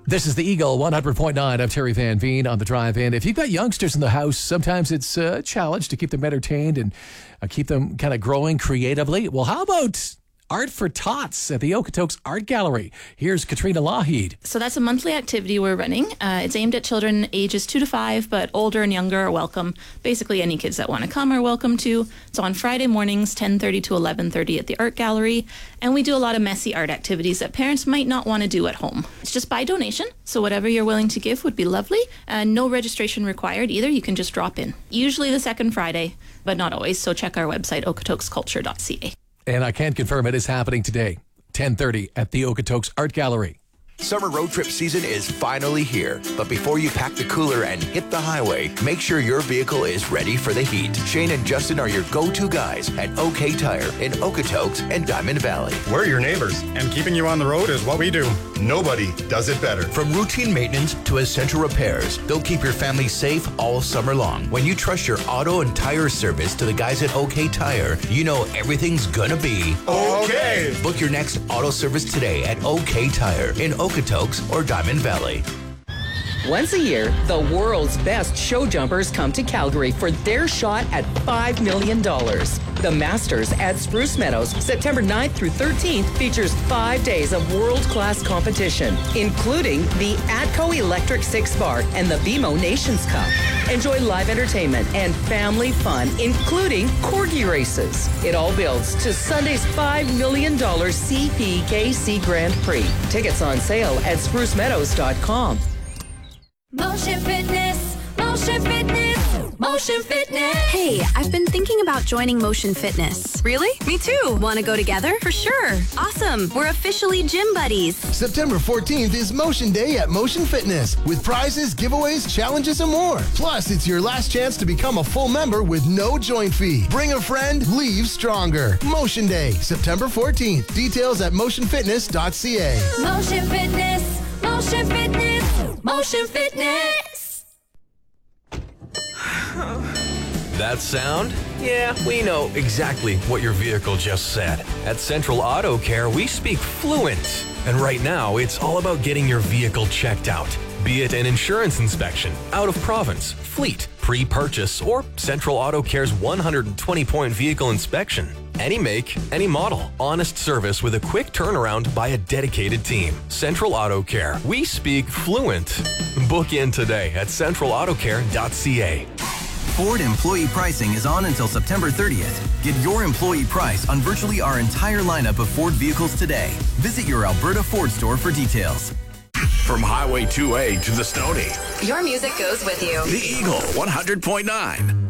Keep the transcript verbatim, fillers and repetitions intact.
This is the Eagle one hundred point nine. I'm Terry Van Veen on the drive-in. If you've got youngsters in the house, sometimes it's a challenge to keep them entertained and uh, keep them kind of growing creatively. Well, how about Art for Tots at the Okotoks Art Gallery? Here's Katrina Lougheed. So that's a monthly activity we're running. Uh, it's aimed at children ages two to five, but older and younger are welcome. Basically, any kids that want to come are welcome to. It's on Friday mornings, ten thirty to eleven thirty at the Art Gallery. And we do a lot of messy art activities that parents might not want to do at home. It's just by donation, so whatever you're willing to give would be lovely. And no registration required either. You can just drop in. Usually the second Friday, but not always. So check our website, okotoks culture dot c a. And I can confirm it is happening today, ten thirty at the Okotoks Art Gallery. Summer road trip season is finally here, but before you pack the cooler and hit the highway, make sure your vehicle is ready for the heat. Shane and Justin are your go-to guys at OK Tire in Okotoks and Diamond Valley. We're your neighbors, and keeping you on the road is what we do. Nobody does it better. From routine maintenance to essential repairs, they'll keep your family safe all summer long. When you trust your auto and tire service to the guys at OK Tire, you know everything's gonna be okay. Book your next auto service today at OK Tire in Okotoks or Diamond Valley. Once a year, the world's best show jumpers come to Calgary for their shot at five million dollars. The Masters at Spruce Meadows, September ninth through thirteenth, features five days of world-class competition, including the ATCO Electric Six Bar and the B M O Nations Cup. Enjoy live entertainment and family fun, including corgi races. It all builds to Sunday's five million dollars C P K C Grand Prix. Tickets on sale at spruce meadows dot com. Motion Fitness, Motion Fitness, Motion Fitness. Hey, I've been thinking about joining Motion Fitness. Really? Me too. Want to go together? For sure. Awesome. We're officially gym buddies. September fourteenth is Motion Day at Motion Fitness with prizes, giveaways, challenges, and more. Plus, it's your last chance to become a full member with no joint fee. Bring a friend, leave stronger. Motion Day, September fourteenth. Details at motion fitness dot c a. Motion Fitness, Motion Fitness, Motion Fitness. That sound? Yeah, we know exactly what your vehicle just said. At Central Auto Care, we speak fluent. And right now, it's all about getting your vehicle checked out. Be it an insurance inspection, out of province, fleet, pre-purchase, or Central Auto Care's one hundred twenty point vehicle inspection. Any make, any model. Honest service with a quick turnaround by a dedicated team. Central Auto Care. We speak fluent. Book in today at central auto care dot c a. Ford employee pricing is on until September thirtieth. Get your employee price on virtually our entire lineup of Ford vehicles today. Visit your Alberta Ford store for details. From Highway two A to the Stony, Your music goes with you. the Eagle one hundred point nine.